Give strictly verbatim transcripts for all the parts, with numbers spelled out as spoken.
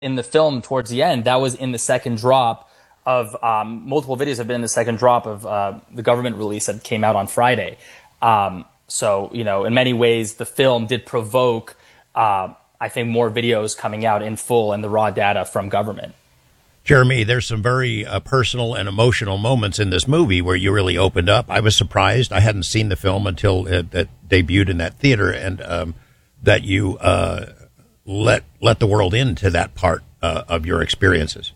in the film towards the end, that was in the second drop of um, multiple videos have been in the second drop of uh, the government release that came out on Friday. Um, so, you know, in many ways, the film did provoke, uh, I think, more videos coming out in full and the raw data from government. Jeremy, there's some very uh, personal and emotional moments in this movie where you really opened up. I was surprised. I hadn't seen the film until it, it debuted in that theater, and um, that you uh, let let the world into that part uh, of your experiences.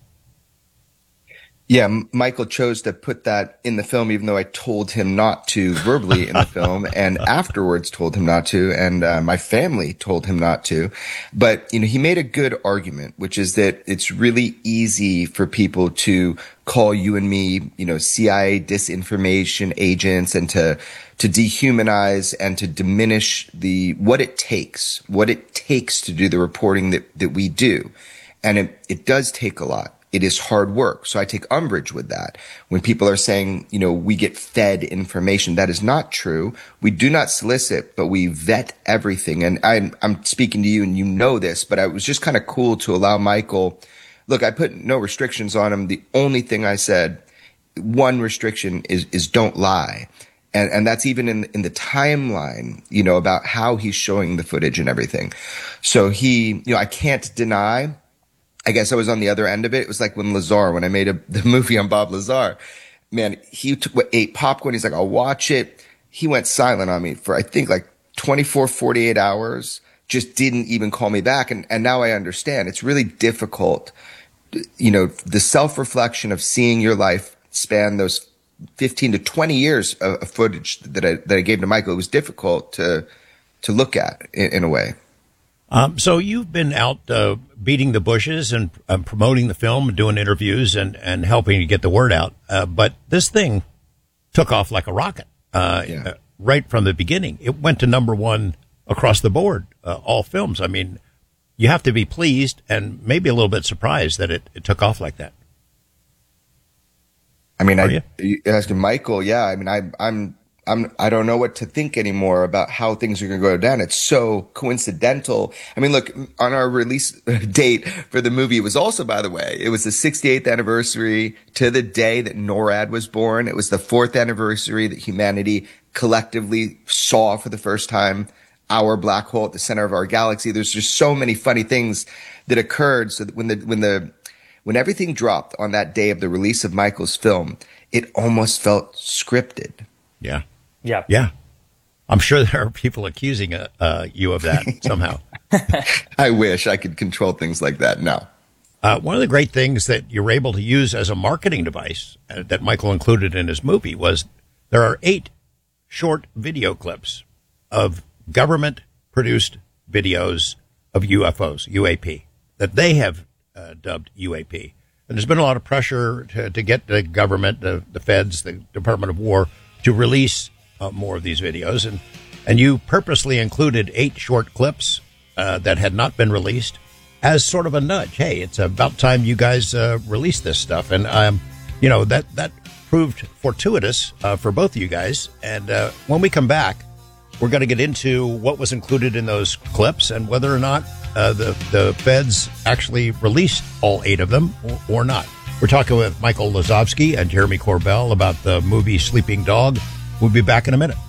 Yeah, Michael chose to put that in the film, even though I told him not to verbally in the film, and afterwards told him not to, and uh, my family told him not to. But, you know, he made a good argument, which is that it's really easy for people to call you and me, you know, C I A disinformation agents, and to to dehumanize and to diminish the what it takes, what it takes to do the reporting that, that we do. And it, it does take a lot. It is hard work. So I take umbrage with that. When people are saying, you know, we get fed information, that is not true. We do not solicit, but we vet everything. And I'm, I'm speaking to you and you know this, but it was just kind of cool to allow Michael. Look, I put no restrictions on him. The only thing I said, one restriction is, is don't lie. And, and that's even in, in the timeline, you know, about how he's showing the footage and everything. So he, you know, I can't deny. I guess I was on the other end of it. It was like when Lazar, when I made a, the movie on Bob Lazar, man, he took, ate popcorn. He's like, I'll watch it. He went silent on me for, I think, like twenty-four, forty-eight hours, just didn't even call me back. And, and now I understand. It's really difficult, you know, the self-reflection of seeing your life span those fifteen to twenty years of, of footage that I, that I gave to Michael. It was difficult to, to look at in, in a way. Um, so you've been out uh, beating the bushes and uh, promoting the film and doing interviews and, and helping to get the word out. Uh, but this thing took off like a rocket uh, yeah. uh, right from the beginning. It went to number one across the board, uh, all films. I mean, you have to be pleased and maybe a little bit surprised that it, it took off like that. I mean, Are I, you? asking Michael, yeah, I mean, I, I'm, I'm, I don't know what to think anymore about how things are going to go down. It's so coincidental. I mean, look, on our release date for the movie, it was also, by the way, it was the sixty-eighth anniversary to the day that NORAD was born. It was the fourth anniversary that humanity collectively saw for the first time our black hole at the center of our galaxy. There's just so many funny things that occurred. So that when the, when the, when everything dropped on that day of the release of Michael's film, it almost felt scripted. Yeah. Yeah. Yeah. I'm sure there are people accusing uh, uh, you of that somehow. I wish I could control things like that. No. Uh, one of the great things that you were able to use as a marketing device uh, that Michael included in his movie was there are eight short video clips of government-produced videos of U F Os, U A P, that they have uh, dubbed U A P. And there's been a lot of pressure to, to get the government, the, the feds, the Department of War, to release uh, more of these videos. And, and you purposely included eight short clips uh, that had not been released as sort of a nudge. Hey, it's about time you guys uh, release this stuff. And, um, you know, that, that proved fortuitous uh, for both of you guys. And uh, when we come back, we're going to get into what was included in those clips and whether or not uh, the, the feds actually released all eight of them or, or not. We're talking with Michael Lazovsky and Jeremy Corbell about the movie Sleeping Dog. We'll be back in a minute.